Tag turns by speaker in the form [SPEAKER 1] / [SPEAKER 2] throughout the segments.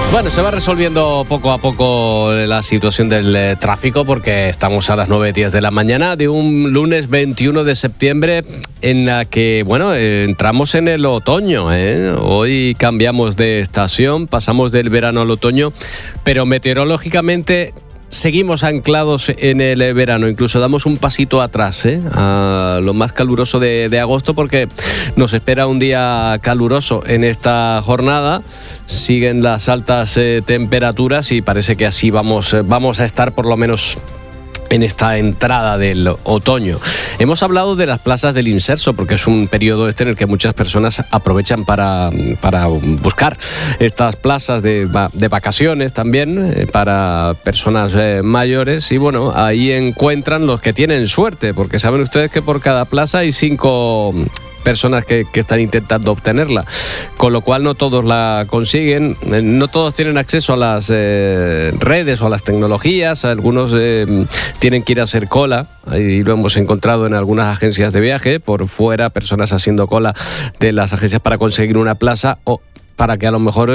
[SPEAKER 1] Bueno, se va resolviendo poco a poco la situación del tráfico porque estamos a las 9:10 de la mañana de un lunes 21 de septiembre en la que, bueno, entramos en el otoño, Hoy cambiamos de estación, pasamos del verano al otoño, pero meteorológicamente seguimos anclados en el verano, incluso damos un pasito atrás, a lo más caluroso de agosto, porque nos espera un día caluroso en esta jornada. Siguen las altas temperaturas y parece que así vamos a estar por lo menos en esta entrada del otoño. Hemos hablado de las plazas del inserso porque es un periodo en el que muchas personas aprovechan para buscar estas plazas de vacaciones también para personas mayores, y bueno, ahí encuentran los que tienen suerte, porque saben ustedes que por cada plaza hay 5 personas que están intentando obtenerla, con lo cual no todos la consiguen, no todos tienen acceso a las redes o a las tecnologías, algunos tienen que ir a hacer cola, y lo hemos encontrado en algunas agencias de viaje, por fuera, personas haciendo cola de las agencias para conseguir una plaza, o para que a lo mejor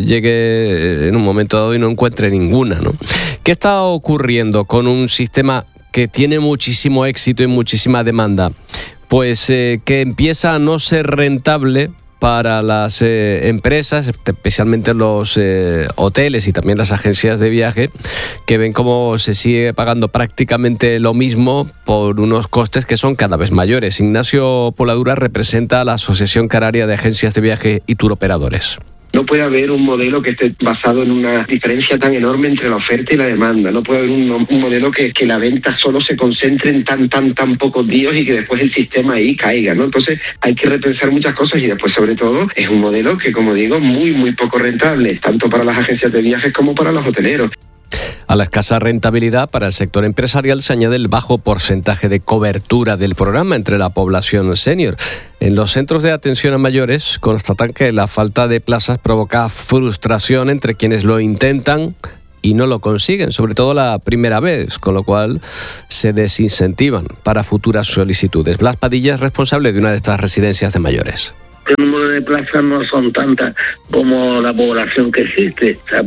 [SPEAKER 1] llegue en un momento dado y no encuentre ninguna, ¿no? ¿Qué está ocurriendo con un sistema que tiene muchísimo éxito y muchísima demanda? Pues que empieza a no ser rentable para las empresas, especialmente los hoteles y también las agencias de viaje, que ven cómo se sigue pagando prácticamente lo mismo por unos costes que son cada vez mayores. Ignacio Poladura representa a la Asociación Canaria de Agencias de Viaje y Turoperadores.
[SPEAKER 2] No puede haber un modelo que esté basado en una diferencia tan enorme entre la oferta y la demanda. No puede haber un modelo que la venta solo se concentre en tan pocos días y que después el sistema ahí caiga, ¿no? Entonces hay que repensar muchas cosas y después, sobre todo, es un modelo que, como digo, muy poco rentable, tanto para las agencias de viajes como para los hoteleros.
[SPEAKER 1] A la escasa rentabilidad para el sector empresarial se añade el bajo porcentaje de cobertura del programa entre la población senior. En los centros de atención a mayores constatan que la falta de plazas provoca frustración entre quienes lo intentan y no lo consiguen, sobre todo la primera vez, con lo cual se desincentivan para futuras solicitudes. Blas Padilla es responsable de una de estas residencias de mayores.
[SPEAKER 3] El número de plazas no son tantas como la población que existe. O sea,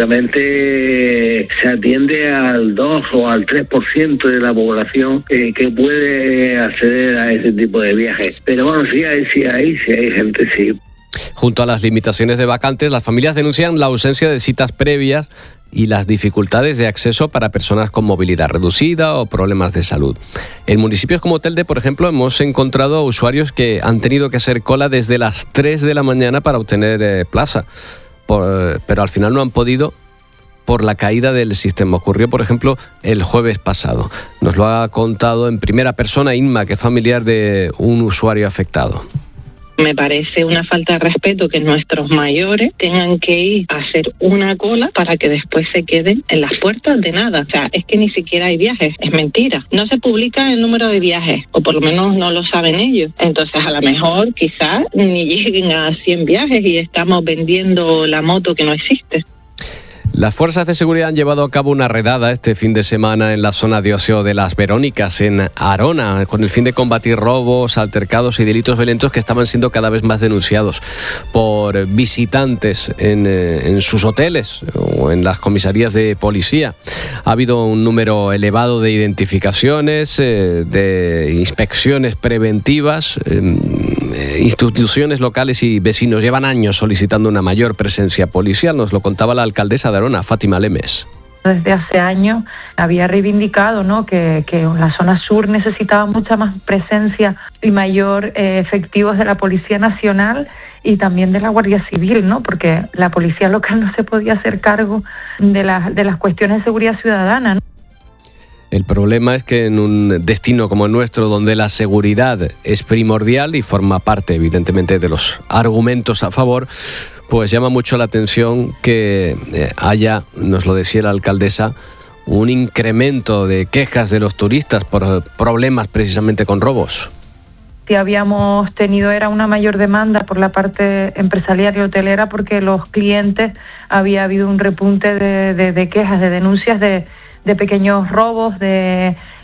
[SPEAKER 3] prácticamente se atiende al 2 o al 3% de la población que puede acceder a ese tipo de viajes. Pero bueno, sí hay gente, sí.
[SPEAKER 1] Junto a las limitaciones de vacantes, las familias denuncian la ausencia de citas previas y las dificultades de acceso para personas con movilidad reducida o problemas de salud. En municipios como Telde, por ejemplo, hemos encontrado a usuarios que han tenido que hacer cola desde las 3 de la mañana para obtener plaza, pero al final no han podido por la caída del sistema. Ocurrió, por ejemplo, el jueves pasado. Nos lo ha contado en primera persona Inma, que es familiar de un usuario afectado.
[SPEAKER 4] Me parece una falta de respeto que nuestros mayores tengan que ir a hacer una cola para que después se queden en las puertas de nada. O sea, es que ni siquiera hay viajes, es mentira. No se publica el número de viajes, o por lo menos no lo saben ellos. Entonces, a lo mejor, quizás ni lleguen a 100 viajes y estamos vendiendo la moto que no existe.
[SPEAKER 1] Las fuerzas de seguridad han llevado a cabo una redada este fin de semana en la zona de ocio de Las Verónicas, en Arona, con el fin de combatir robos, altercados y delitos violentos que estaban siendo cada vez más denunciados por visitantes en sus hoteles o en las comisarías de policía. Ha habido un número elevado de identificaciones, de inspecciones preventivas. Instituciones locales y vecinos llevan años solicitando una mayor presencia policial. Nos lo contaba la alcaldesa de Arona, Fátima Lemes.
[SPEAKER 5] Desde hace años había reivindicado, ¿no?, que la zona sur necesitaba mucha más presencia y mayor efectivos de la Policía Nacional y también de la Guardia Civil, ¿no?, porque la policía local no se podía hacer cargo de las cuestiones de seguridad ciudadana, ¿no?
[SPEAKER 1] El problema es que en un destino como el nuestro, donde la seguridad es primordial y forma parte, evidentemente, de los argumentos a favor, pues llama mucho la atención que haya, nos lo decía la alcaldesa, un incremento de quejas de los turistas por problemas precisamente con robos.
[SPEAKER 5] Si habíamos tenido era una mayor demanda por la parte empresarial y hotelera, porque los clientes había habido un repunte de quejas, de denuncias de pequeños robos, de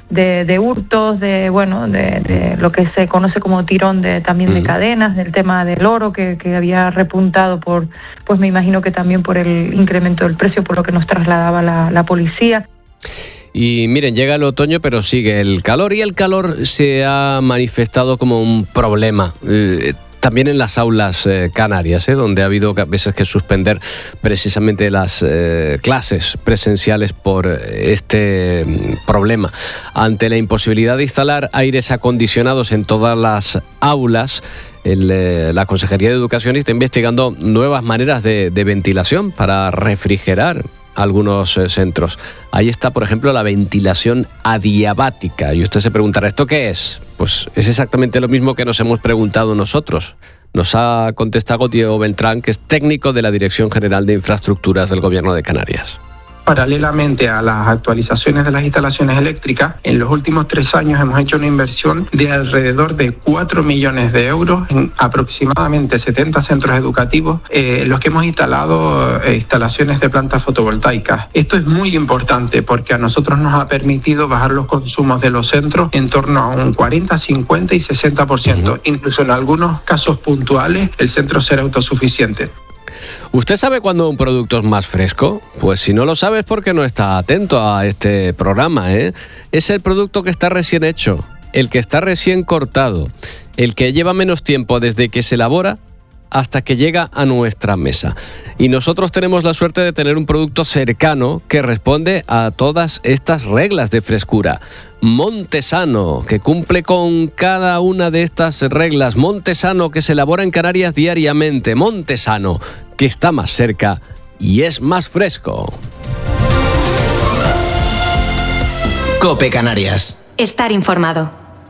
[SPEAKER 5] de hurtos, de lo que se conoce como tirón también de cadenas, del tema del oro que había repuntado pues me imagino que también por el incremento del precio, por lo que nos trasladaba la policía.
[SPEAKER 1] Y miren, llega el otoño, pero sigue el calor, y el calor se ha manifestado como un problema. También en las aulas canarias, donde ha habido a veces que suspender precisamente las clases presenciales por este problema. Ante la imposibilidad de instalar aires acondicionados en todas las aulas, la Consejería de Educación está investigando nuevas maneras de ventilación para refrigerar algunos centros. Ahí está, por ejemplo, la ventilación adiabática. Y usted se preguntará, ¿esto qué es? Pues es exactamente lo mismo que nos hemos preguntado nosotros. Nos ha contestado Diego Beltrán, que es técnico de la Dirección General de Infraestructuras del Gobierno de Canarias.
[SPEAKER 6] Paralelamente a las actualizaciones de las instalaciones eléctricas, en los últimos 3 años hemos hecho una inversión de alrededor de 4 millones de euros en aproximadamente 70 centros educativos, en los que hemos instalado instalaciones de plantas fotovoltaicas. Esto es muy importante porque a nosotros nos ha permitido bajar los consumos de los centros en torno a un 40, 50 y 60%. Incluso en algunos casos puntuales el centro será autosuficiente.
[SPEAKER 1] ¿Usted sabe cuándo un producto es más fresco? Pues si no lo sabe es porque no está atento a este programa, ¿eh? Es el producto que está recién hecho, el que está recién cortado, el que lleva menos tiempo desde que se elabora hasta que llega a nuestra mesa. Y nosotros tenemos la suerte de tener un producto cercano que responde a todas estas reglas de frescura. Montesano, que cumple con cada una de estas reglas. Montesano, que se elabora en Canarias diariamente. Montesano, que está más cerca y es más fresco.
[SPEAKER 7] COPE Canarias.
[SPEAKER 8] Estar informado.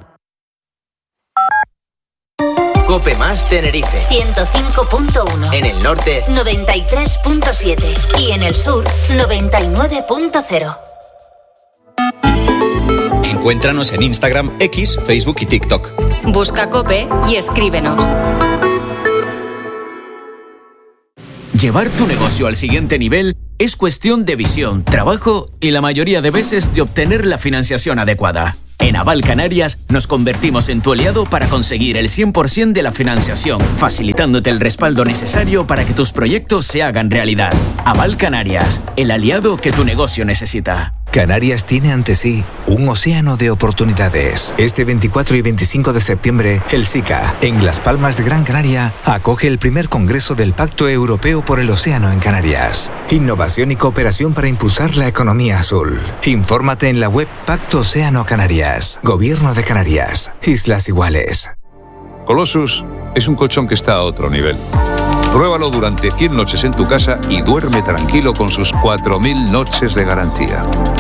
[SPEAKER 7] COPE más Tenerife.
[SPEAKER 8] 105.1.
[SPEAKER 7] En el norte,
[SPEAKER 8] 93.7. Y en el sur, 99.0.
[SPEAKER 9] Encuéntranos en Instagram, X, Facebook y TikTok.
[SPEAKER 8] Busca COPE y escríbenos.
[SPEAKER 10] Llevar tu negocio al siguiente nivel es cuestión de visión, trabajo y la mayoría de veces de obtener la financiación adecuada. En Aval Canarias nos convertimos en tu aliado para conseguir el 100% de la financiación, facilitándote el respaldo necesario para que tus proyectos se hagan realidad. Aval Canarias, el aliado que tu negocio necesita.
[SPEAKER 11] Canarias tiene ante sí un océano de oportunidades. Este 24 y 25 de septiembre, el SICA, en Las Palmas de Gran Canaria, acoge el primer congreso del Pacto Europeo por el Océano en Canarias. Innovación y cooperación para impulsar la economía azul. Infórmate en la web Pacto Océano Canarias. Gobierno de Canarias. Islas Iguales.
[SPEAKER 12] Colossus es un colchón que está a otro nivel. Pruébalo durante 100 noches en tu casa y duerme tranquilo con sus 4.000 noches de garantía.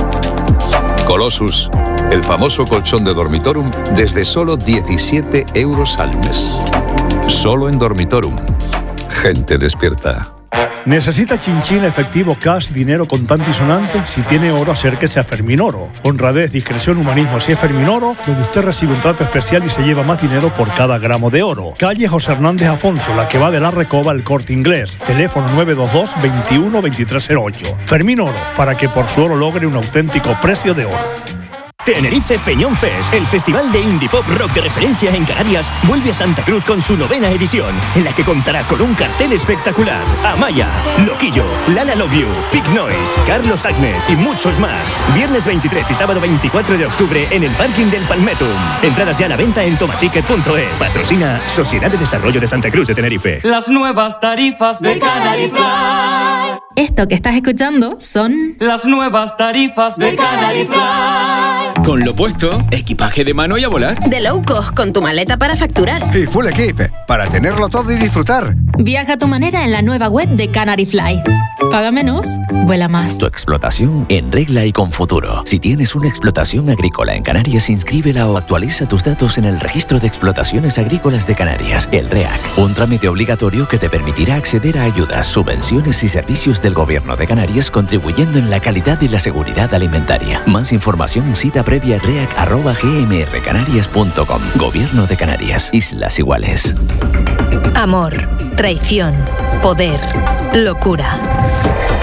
[SPEAKER 12] Colossus, el famoso colchón de Dormitorum, desde solo 17 euros al mes. Solo en Dormitorum. Gente despierta.
[SPEAKER 13] ¿Necesita chinchín, efectivo, cash, dinero contante y sonante? Si tiene oro, acérquese a Ferminoro. Honradez, discreción, humanismo. Si es Ferminoro, donde usted recibe un trato especial y se lleva más dinero por cada gramo de oro. Calle José Hernández Afonso, la que va de la Recoba al Corte Inglés. Teléfono 922 21 2308. Ferminoro, para que por su oro logre un auténtico precio de oro.
[SPEAKER 14] Tenerife Peñón Fest, el festival de indie pop rock de referencia en Canarias, vuelve a Santa Cruz con su 9ª edición, en la que contará con un cartel espectacular. Amaya, Loquillo, Lala Love You, Big Noise, Carlos Agnes y muchos más. Viernes 23 y sábado 24 de octubre en el parking del Palmetum. Entradas ya a la venta en tomaticket.es. Patrocina Sociedad de Desarrollo de Santa Cruz de Tenerife.
[SPEAKER 15] Las nuevas tarifas de Canary Fly.
[SPEAKER 16] Esto que estás escuchando son
[SPEAKER 15] las nuevas tarifas de Canary Fly.
[SPEAKER 10] Con lo puesto, equipaje de mano y a volar.
[SPEAKER 16] De low cost, con tu maleta para facturar.
[SPEAKER 17] Y full equip, para tenerlo todo y disfrutar.
[SPEAKER 16] Viaja a tu manera en la nueva web de Canary Fly. Paga menos, vuela más.
[SPEAKER 18] Tu explotación en regla y con futuro. Si tienes una explotación agrícola en Canarias, inscríbela o actualiza tus datos en el Registro de Explotaciones Agrícolas de Canarias, el REAC. Un trámite obligatorio que te permitirá acceder a ayudas, subvenciones y servicios del Gobierno de Canarias, contribuyendo en la calidad y la seguridad alimentaria. Más información, cita previa reac@gmrcanarias.com. Gobierno de Canarias, Islas Iguales.
[SPEAKER 8] Amor, traición, poder, locura.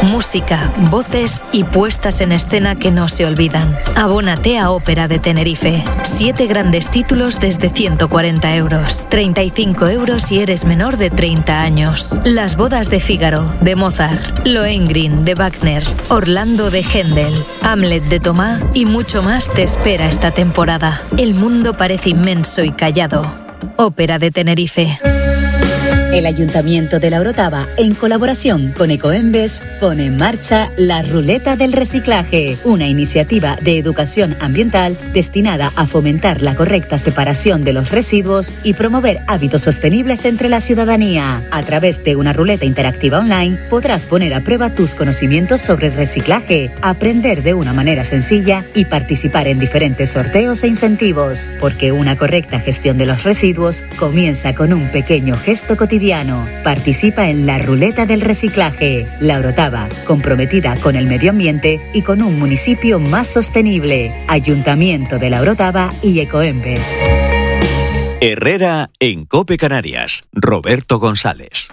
[SPEAKER 19] música, voces y puestas en escena que no se olvidan. Abónate a Ópera de Tenerife. 7 grandes títulos desde 140 euros. 35 euros si eres menor de 30 años. Las bodas de Fígaro, de Mozart. Lohengrin, de Wagner. Orlando, de Händel. Hamlet, de Tomá y mucho más te espera esta temporada. El mundo parece inmenso y callado. Ópera de Tenerife.
[SPEAKER 20] El Ayuntamiento de La Orotava, en colaboración con Ecoembes, pone en marcha la Ruleta del Reciclaje, una iniciativa de educación ambiental destinada a fomentar la correcta separación de los residuos y promover hábitos sostenibles entre la ciudadanía. A través de una ruleta interactiva online podrás poner a prueba tus conocimientos sobre reciclaje, aprender de una manera sencilla y participar en diferentes sorteos e incentivos, porque una correcta gestión de los residuos comienza con un pequeño gesto cotidiano. Participa en la Ruleta del Reciclaje. La Orotava, comprometida con el medio ambiente y con un municipio más sostenible. Ayuntamiento de La Orotava y Ecoembes.
[SPEAKER 21] Herrera en COPE Canarias. Roberto González.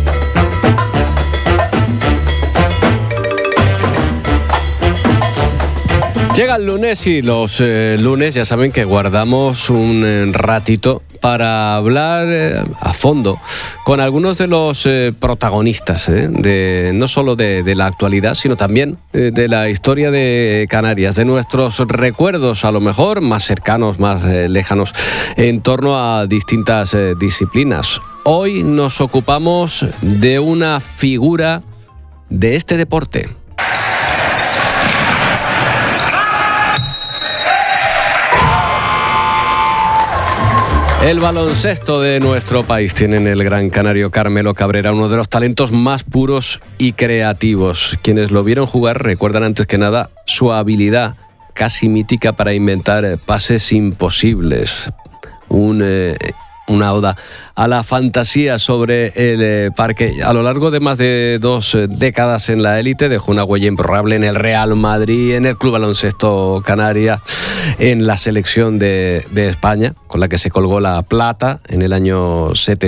[SPEAKER 1] Llega el lunes y los lunes ya saben que guardamos un ratito para hablar a fondo con algunos de los protagonistas no solo de la actualidad, sino también de la historia de Canarias, de nuestros recuerdos a lo mejor más cercanos, más lejanos, en torno a distintas disciplinas. Hoy nos ocupamos de una figura de este deporte. El baloncesto de nuestro país tiene en el Gran Canario Carmelo Cabrera uno de los talentos más puros y creativos. Quienes lo vieron jugar recuerdan antes que nada su habilidad casi mítica para inventar pases imposibles. Una oda a la fantasía sobre el parque. A lo largo de más de 2 décadas en la élite dejó una huella imborrable en el Real Madrid, en el Club Baloncesto Canarias, en la selección de España, con la que se colgó la plata en el año 70.